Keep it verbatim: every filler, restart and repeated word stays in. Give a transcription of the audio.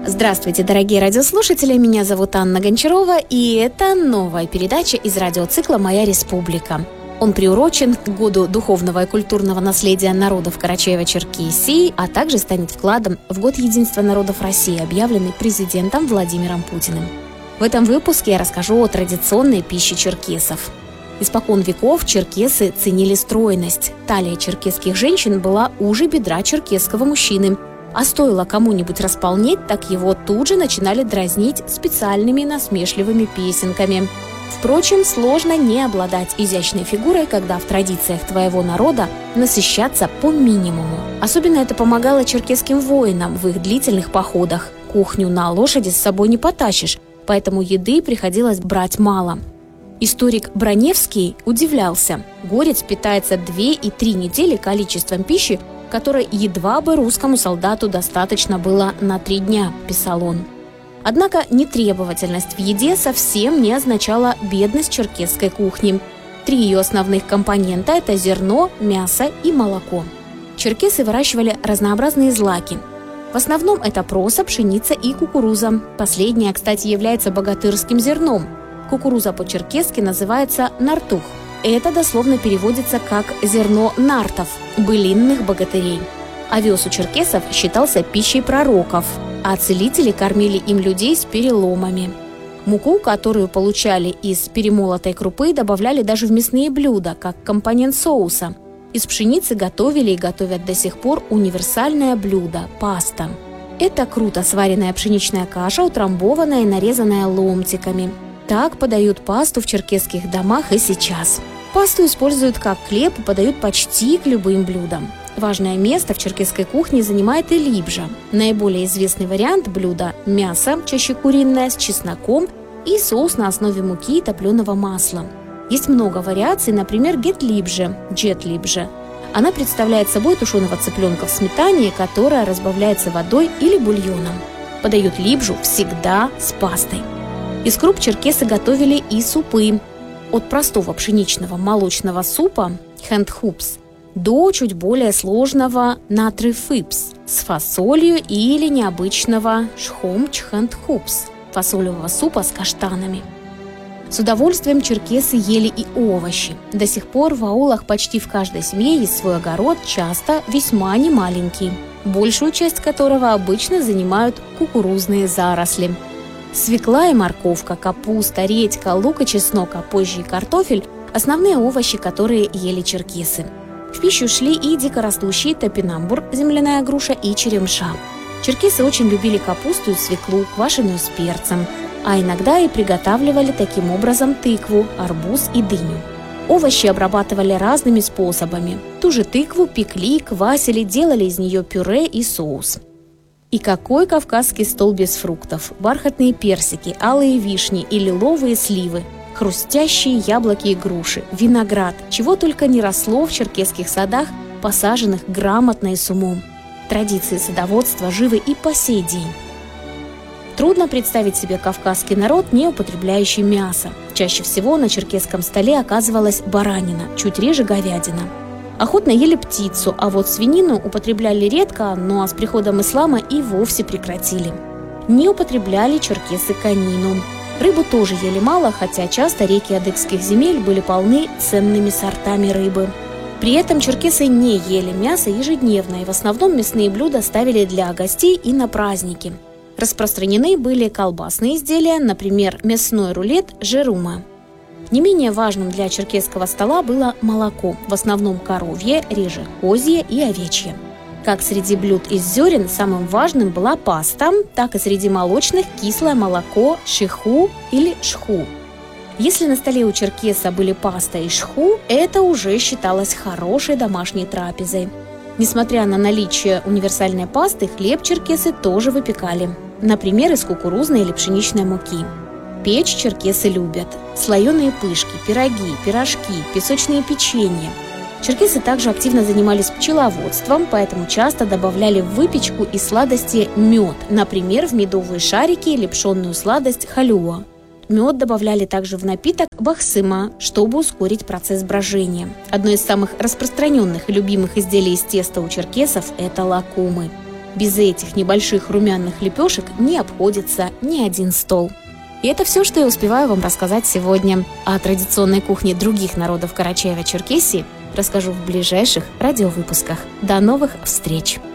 Здравствуйте, дорогие радиослушатели, меня зовут Анна Гончарова, и это новая передача из радиоцикла «Моя республика». Он приурочен к году духовного и культурного наследия народов Карачаево-Черкесии, а также станет вкладом в год единства народов России, объявленный президентом Владимиром Путиным. В этом выпуске я расскажу о традиционной пище черкесов. Испокон веков черкесы ценили стройность. Талия черкесских женщин была уже бедра черкесского мужчины. А стоило кому-нибудь располнеть, так его тут же начинали дразнить специальными насмешливыми песенками. Впрочем, сложно не обладать изящной фигурой, когда в традициях твоего народа насыщаться по минимуму. Особенно это помогало черкесским воинам в их длительных походах. Кухню на лошади с собой не потащишь, поэтому еды приходилось брать мало. Историк Броневский удивлялся. Горец питается две и три недели количеством пищи, которой едва бы русскому солдату достаточно было на три дня, писал он. Однако нетребовательность в еде совсем не означала бедность черкесской кухни. Три ее основных компонента – это зерно, мясо и молоко. Черкесы выращивали разнообразные злаки. В основном это проса, пшеница и кукуруза. Последняя, кстати, является богатырским зерном. Кукуруза по-черкесски называется нартух. Это дословно переводится как «зерно нартов» – былинных богатырей. Овес у черкесов считался пищей пророков, а целители кормили им людей с переломами. Муку, которую получали из перемолотой крупы, добавляли даже в мясные блюда, как компонент соуса. Из пшеницы готовили и готовят до сих пор универсальное блюдо – паста. Это круто сваренная пшеничная каша, утрамбованная и нарезанная ломтиками. Так подают пасту в черкесских домах и сейчас. Пасту используют как хлеб и подают почти к любым блюдам. Важное место в черкесской кухне занимает и либжа. Наиболее известный вариант блюда – мясо, чаще куриное, с чесноком и соус на основе муки и топленого масла. Есть много вариаций, например, гет-либже, джет-либже. Она представляет собой тушеного цыпленка в сметане, которая разбавляется водой или бульоном. Подают либжу всегда с пастой. Из круп черкесы готовили и супы. От простого пшеничного молочного супа хэндхупс до чуть более сложного натрифипс с фасолью или необычного шхомч-хэндхупс фасолевого супа с каштанами. С удовольствием черкесы ели и овощи. До сих пор в аулах почти в каждой семье есть свой огород, часто весьма немаленький, большую часть которого обычно занимают кукурузные заросли. Свекла и морковка, капуста, редька, лук и чеснок, а позже и картофель – основные овощи, которые ели черкесы. В пищу шли и дикорастущие топинамбур, земляная груша и черемша. Черкесы очень любили капусту и свеклу, квашеную с перцем, а иногда и приготавливали таким образом тыкву, арбуз и дыню. Овощи обрабатывали разными способами. Ту же тыкву пекли, квасили, делали из нее пюре и соус. И какой кавказский стол без фруктов? Бархатные персики, алые вишни и лиловые сливы, хрустящие яблоки и груши, виноград, чего только не росло в черкесских садах, посаженных грамотно и с умом. Традиции садоводства живы и по сей день. Трудно представить себе кавказский народ, не употребляющий мясо. Чаще всего на черкесском столе оказывалась баранина, чуть реже говядина. Охотно ели птицу, а вот свинину употребляли редко, но с приходом ислама и вовсе прекратили. Не употребляли черкесы конину. Рыбу тоже ели мало, хотя часто реки адыгских земель были полны ценными сортами рыбы. При этом черкесы не ели мясо ежедневно, и в основном мясные блюда ставили для гостей и на праздники. Распространены были колбасные изделия, например, мясной рулет жерума. Не менее важным для черкесского стола было молоко, в основном коровье, реже козье и овечье. Как среди блюд из зерен самым важным была паста, так и среди молочных кислое молоко, шиху или шху. Если на столе у черкеса были паста и шху, это уже считалось хорошей домашней трапезой. Несмотря на наличие универсальной пасты, хлеб черкесы тоже выпекали, например, из кукурузной или пшеничной муки. Печь черкесы любят. Слоеные пышки, пироги, пирожки, песочные печенья. Черкесы также активно занимались пчеловодством, поэтому часто добавляли в выпечку и сладости мед, например, в медовые шарики или пшенную сладость халюа. Мед добавляли также в напиток бахсыма, чтобы ускорить процесс брожения. Одно из самых распространенных и любимых изделий из теста у черкесов – это лакумы. Без этих небольших румяных лепешек не обходится ни один стол. И это все, что я успеваю вам рассказать сегодня. О традиционной кухне других народов Карачаева-Черкесии расскажу в ближайших радиовыпусках. До новых встреч!